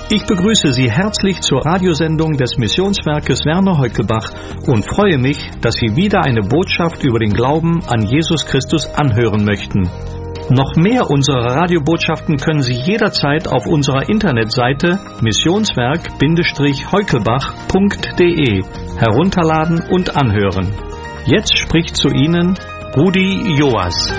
Ich begrüße Sie herzlich zur Radiosendung des Missionswerkes Werner Heukelbach und freue mich, dass Sie wieder eine Botschaft über den Glauben an Jesus Christus anhören möchten. Noch mehr unserer Radiobotschaften können Sie jederzeit auf unserer Internetseite missionswerk-heukelbach.de herunterladen und anhören. Jetzt spricht zu Ihnen Rudi Joas.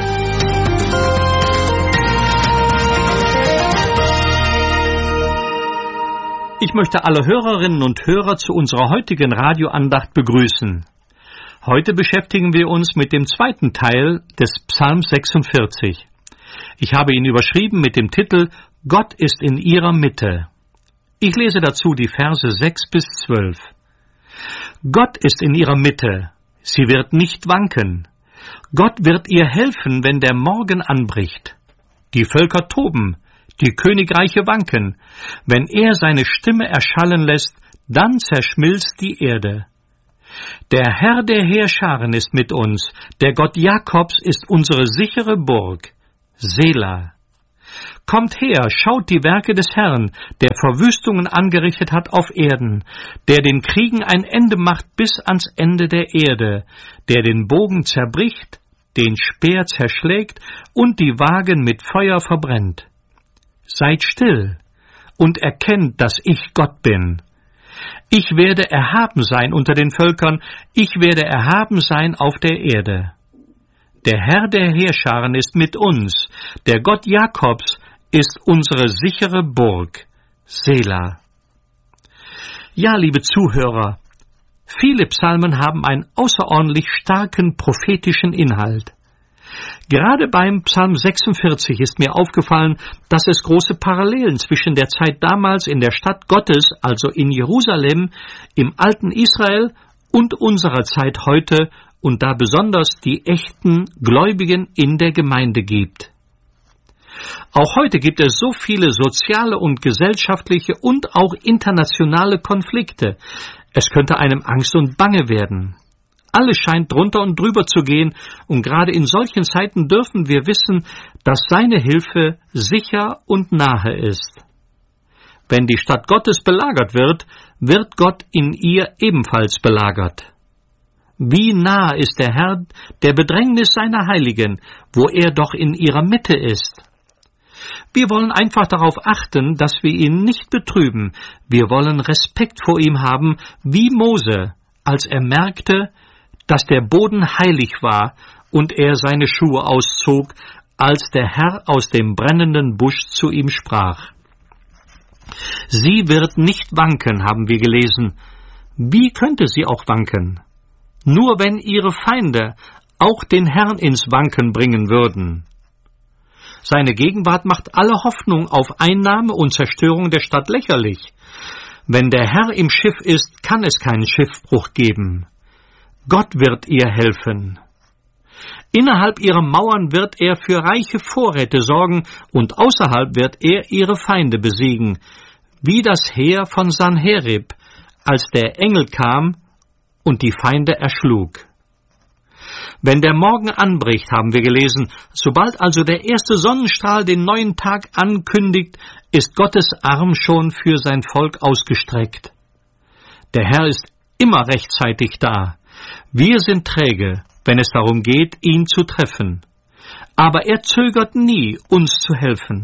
Ich möchte alle Hörerinnen und Hörer zu unserer heutigen Radioandacht begrüßen. Heute beschäftigen wir uns mit dem zweiten Teil des Psalms 46. Ich habe ihn überschrieben mit dem Titel Gott ist in ihrer Mitte. Ich lese dazu die Verse 6 bis 12. Gott ist in ihrer Mitte, sie wird nicht wanken. Gott wird ihr helfen, wenn der Morgen anbricht. Die Völker toben, die Königreiche wanken. Wenn er seine Stimme erschallen lässt, dann zerschmilzt die Erde. Der Herr der Heerscharen ist mit uns, der Gott Jakobs ist unsere sichere Burg. Selah. Kommt her, schaut die Werke des Herrn, der Verwüstungen angerichtet hat auf Erden, der den Kriegen ein Ende macht bis ans Ende der Erde, der den Bogen zerbricht, den Speer zerschlägt und die Wagen mit Feuer verbrennt. Seid still und erkennt, dass ich Gott bin. Ich werde erhaben sein unter den Völkern, ich werde erhaben sein auf der Erde. Der Herr der Heerscharen ist mit uns, der Gott Jakobs ist unsere sichere Burg. Selah. Ja, liebe Zuhörer, viele Psalmen haben einen außerordentlich starken prophetischen Inhalt. Gerade beim Psalm 46 ist mir aufgefallen, dass es große Parallelen zwischen der Zeit damals in der Stadt Gottes, also in Jerusalem, im alten Israel und unserer Zeit heute und da besonders die echten Gläubigen in der Gemeinde gibt. Auch heute gibt es so viele soziale und gesellschaftliche und auch internationale Konflikte. Es könnte einem Angst und Bange werden. Alles scheint drunter und drüber zu gehen, und gerade in solchen Zeiten dürfen wir wissen, dass seine Hilfe sicher und nahe ist. Wenn die Stadt Gottes belagert wird, wird Gott in ihr ebenfalls belagert. Wie nah ist der Herr der Bedrängnis seiner Heiligen, wo er doch in ihrer Mitte ist. Wir wollen einfach darauf achten, dass wir ihn nicht betrüben. Wir wollen Respekt vor ihm haben, wie Mose, als er merkte, dass der Boden heilig war und er seine Schuhe auszog, als der Herr aus dem brennenden Busch zu ihm sprach. Sie wird nicht wanken, haben wir gelesen. Wie könnte sie auch wanken? Nur wenn ihre Feinde auch den Herrn ins Wanken bringen würden. Seine Gegenwart macht alle Hoffnung auf Einnahme und Zerstörung der Stadt lächerlich. Wenn der Herr im Schiff ist, kann es keinen Schiffbruch geben. Gott wird ihr helfen. Innerhalb ihrer Mauern wird er für reiche Vorräte sorgen und außerhalb wird er ihre Feinde besiegen, wie das Heer von Sanherib, als der Engel kam und die Feinde erschlug. Wenn der Morgen anbricht, haben wir gelesen, sobald also der erste Sonnenstrahl den neuen Tag ankündigt, ist Gottes Arm schon für sein Volk ausgestreckt. Der Herr ist immer rechtzeitig da. Wir sind träge, wenn es darum geht, ihn zu treffen. Aber er zögert nie, uns zu helfen.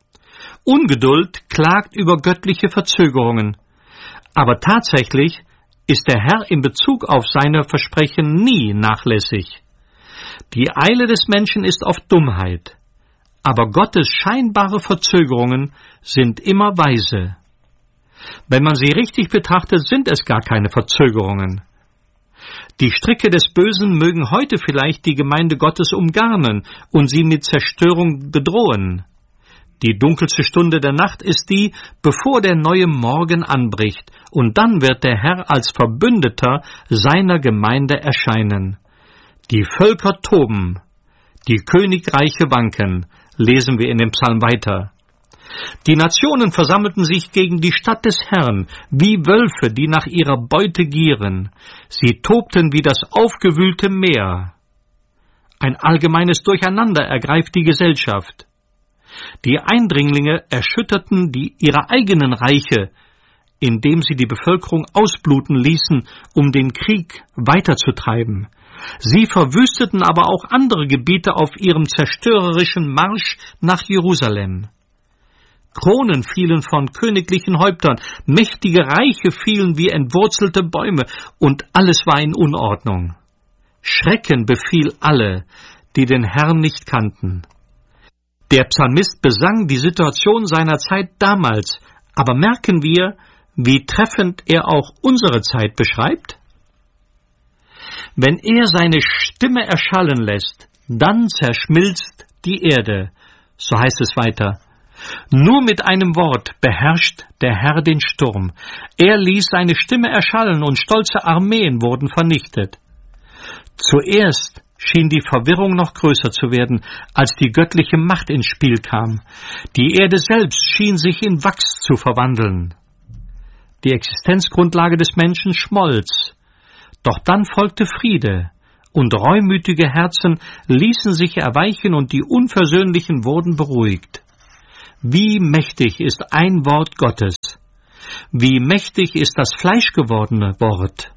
Ungeduld klagt über göttliche Verzögerungen. Aber tatsächlich ist der Herr in Bezug auf seine Versprechen nie nachlässig. Die Eile des Menschen ist oft Dummheit. Aber Gottes scheinbare Verzögerungen sind immer weise. Wenn man sie richtig betrachtet, sind es gar keine Verzögerungen. Die Stricke des Bösen mögen heute vielleicht die Gemeinde Gottes umgarnen und sie mit Zerstörung bedrohen. Die dunkelste Stunde der Nacht ist die, bevor der neue Morgen anbricht, und dann wird der Herr als Verbündeter seiner Gemeinde erscheinen. Die Völker toben, die Königreiche wanken, lesen wir in dem Psalm weiter. Die Nationen versammelten sich gegen die Stadt des Herrn, wie Wölfe, die nach ihrer Beute gieren. Sie tobten wie das aufgewühlte Meer. Ein allgemeines Durcheinander ergreift die Gesellschaft. Die Eindringlinge erschütterten ihre eigenen Reiche, indem sie die Bevölkerung ausbluten ließen, um den Krieg weiterzutreiben. Sie verwüsteten aber auch andere Gebiete auf ihrem zerstörerischen Marsch nach Jerusalem. Kronen fielen von königlichen Häuptern, mächtige Reiche fielen wie entwurzelte Bäume, und alles war in Unordnung. Schrecken befiel alle, die den Herrn nicht kannten. Der Psalmist besang die Situation seiner Zeit damals, aber merken wir, wie treffend er auch unsere Zeit beschreibt? Wenn er seine Stimme erschallen lässt, dann zerschmilzt die Erde, so heißt es weiter. Nur mit einem Wort beherrscht der Herr den Sturm. Er ließ seine Stimme erschallen und stolze Armeen wurden vernichtet. Zuerst schien die Verwirrung noch größer zu werden, als die göttliche Macht ins Spiel kam. Die Erde selbst schien sich in Wachs zu verwandeln. Die Existenzgrundlage des Menschen schmolz. Doch dann folgte Friede, und reumütige Herzen ließen sich erweichen und die Unversöhnlichen wurden beruhigt. Wie mächtig ist ein Wort Gottes! Wie mächtig ist das fleischgewordene Wort!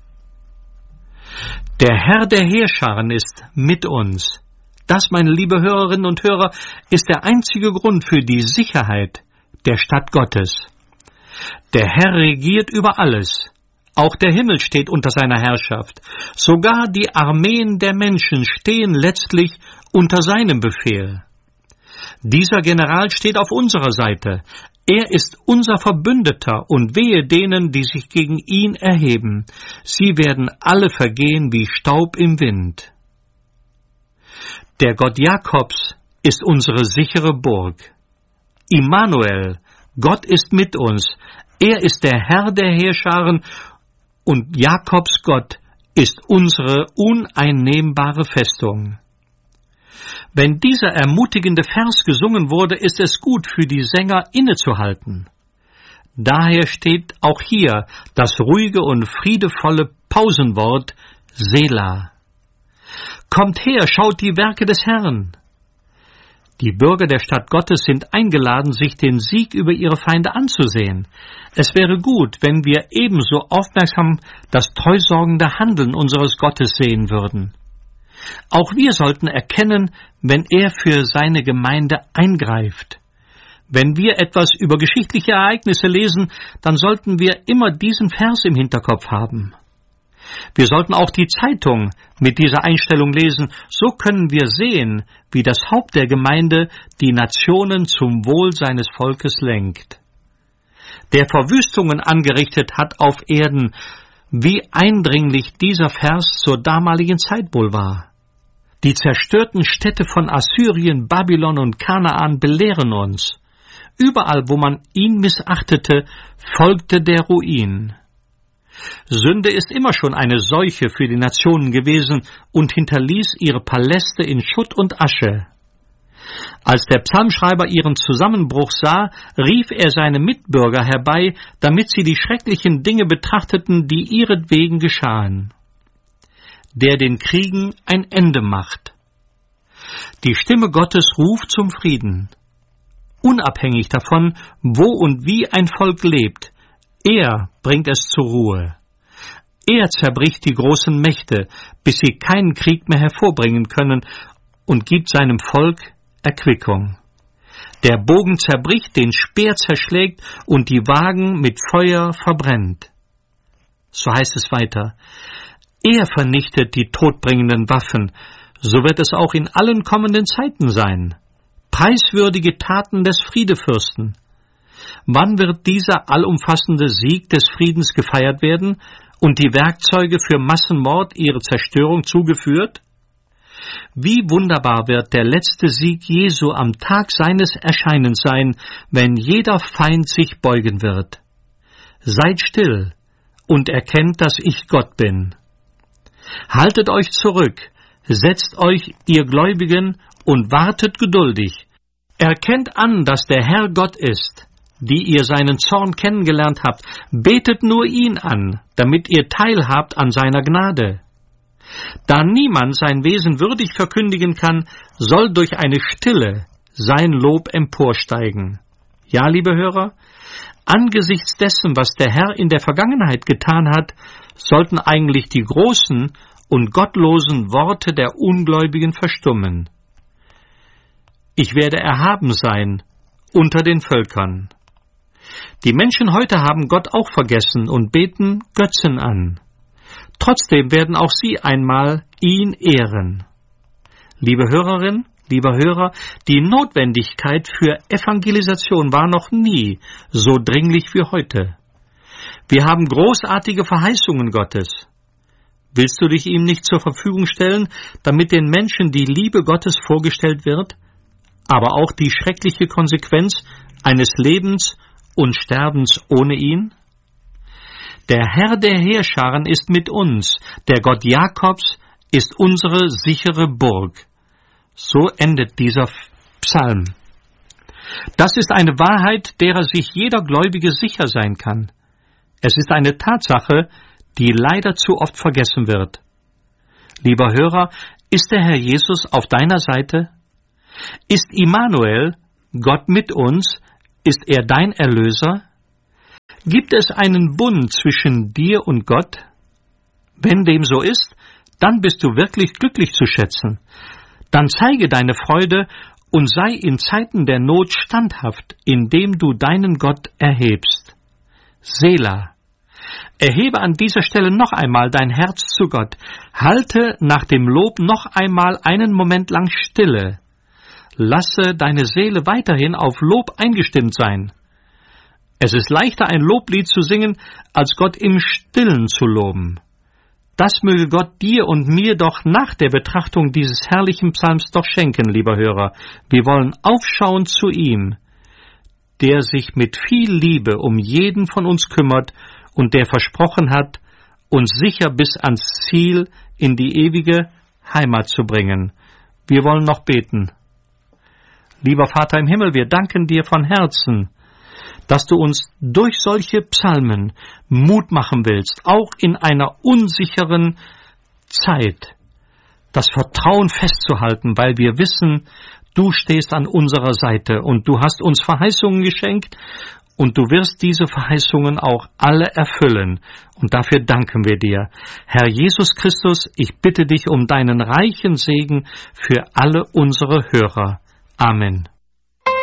Der Herr der Heerscharen ist mit uns. Das, meine liebe Hörerinnen und Hörer, ist der einzige Grund für die Sicherheit der Stadt Gottes. Der Herr regiert über alles. Auch der Himmel steht unter seiner Herrschaft. Sogar die Armeen der Menschen stehen letztlich unter seinem Befehl. Dieser General steht auf unserer Seite. Er ist unser Verbündeter, und wehe denen, die sich gegen ihn erheben. Sie werden alle vergehen wie Staub im Wind. Der Gott Jakobs ist unsere sichere Burg. Immanuel, Gott ist mit uns. Er ist der Herr der Heerscharen, und Jakobs Gott ist unsere uneinnehmbare Festung. Wenn dieser ermutigende Vers gesungen wurde, ist es gut für die Sänger innezuhalten. Daher steht auch hier das ruhige und friedevolle Pausenwort Selah. Kommt her, schaut die Werke des Herrn. Die Bürger der Stadt Gottes sind eingeladen, sich den Sieg über ihre Feinde anzusehen. Es wäre gut, wenn wir ebenso aufmerksam das treusorgende Handeln unseres Gottes sehen würden. Auch wir sollten erkennen, wenn er für seine Gemeinde eingreift. Wenn wir etwas über geschichtliche Ereignisse lesen, dann sollten wir immer diesen Vers im Hinterkopf haben. Wir sollten auch die Zeitung mit dieser Einstellung lesen, so können wir sehen, wie das Haupt der Gemeinde die Nationen zum Wohl seines Volkes lenkt. Der Verwüstungen angerichtet hat auf Erden, wie eindringlich dieser Vers zur damaligen Zeit wohl war. Die zerstörten Städte von Assyrien, Babylon und Kanaan belehren uns. Überall, wo man ihn missachtete, folgte der Ruin. Sünde ist immer schon eine Seuche für die Nationen gewesen und hinterließ ihre Paläste in Schutt und Asche. Als der Psalmschreiber ihren Zusammenbruch sah, rief er seine Mitbürger herbei, damit sie die schrecklichen Dinge betrachteten, die ihretwegen geschahen. Der den Kriegen ein Ende macht. Die Stimme Gottes ruft zum Frieden. Unabhängig davon, wo und wie ein Volk lebt, er bringt es zur Ruhe. Er zerbricht die großen Mächte, bis sie keinen Krieg mehr hervorbringen können, und gibt seinem Volk Erquickung. Der Bogen zerbricht, den Speer zerschlägt und die Wagen mit Feuer verbrennt. So heißt es weiter. Er vernichtet die todbringenden Waffen, so wird es auch in allen kommenden Zeiten sein. Preiswürdige Taten des Friedefürsten. Wann wird dieser allumfassende Sieg des Friedens gefeiert werden und die Werkzeuge für Massenmord ihre Zerstörung zugeführt? Wie wunderbar wird der letzte Sieg Jesu am Tag seines Erscheinens sein, wenn jeder Feind sich beugen wird. Seid still und erkennt, dass ich Gott bin. Haltet euch zurück, setzt euch, ihr Gläubigen, und wartet geduldig. Erkennt an, dass der Herr Gott ist, die ihr seinen Zorn kennengelernt habt. Betet nur ihn an, damit ihr teilhabt an seiner Gnade. Da niemand sein Wesen würdig verkündigen kann, soll durch eine stille, sein Lob emporsteigen. Ja, liebe Hörer, angesichts dessen, was der Herr in der Vergangenheit getan hat, sollten eigentlich die großen und gottlosen Worte der Ungläubigen verstummen. Ich werde erhaben sein unter den Völkern. Die Menschen heute haben Gott auch vergessen und beten Götzen an. Trotzdem werden auch sie einmal ihn ehren. Liebe Hörerin, lieber Hörer, die Notwendigkeit für Evangelisation war noch nie so dringlich wie heute. Wir haben großartige Verheißungen Gottes. Willst du dich ihm nicht zur Verfügung stellen, damit den Menschen die Liebe Gottes vorgestellt wird, aber auch die schreckliche Konsequenz eines Lebens und Sterbens ohne ihn? Der Herr der Heerscharen ist mit uns, der Gott Jakobs ist unsere sichere Burg. So endet dieser Psalm. Das ist eine Wahrheit, derer sich jeder Gläubige sicher sein kann. Es ist eine Tatsache, die leider zu oft vergessen wird. Lieber Hörer, ist der Herr Jesus auf deiner Seite? Ist Immanuel, Gott mit uns, ist er dein Erlöser? Gibt es einen Bund zwischen dir und Gott? Wenn dem so ist, dann bist du wirklich glücklich zu schätzen. Dann zeige deine Freude und sei in Zeiten der Not standhaft, indem du deinen Gott erhebst. Selah. Erhebe an dieser Stelle noch einmal dein Herz zu Gott. Halte nach dem Lob noch einmal einen Moment lang Stille. Lasse deine Seele weiterhin auf Lob eingestimmt sein. Es ist leichter, ein Loblied zu singen, als Gott im Stillen zu loben. Das möge Gott dir und mir doch nach der Betrachtung dieses herrlichen Psalms doch schenken, lieber Hörer. Wir wollen aufschauen zu ihm, der sich mit viel Liebe um jeden von uns kümmert und der versprochen hat, uns sicher bis ans Ziel in die ewige Heimat zu bringen. Wir wollen noch beten. Lieber Vater im Himmel, wir danken dir von Herzen, dass du uns durch solche Psalmen Mut machen willst, auch in einer unsicheren Zeit, das Vertrauen festzuhalten, weil wir wissen, du stehst an unserer Seite und du hast uns Verheißungen geschenkt und du wirst diese Verheißungen auch alle erfüllen. Und dafür danken wir dir. Herr Jesus Christus, ich bitte dich um deinen reichen Segen für alle unsere Hörer. Amen.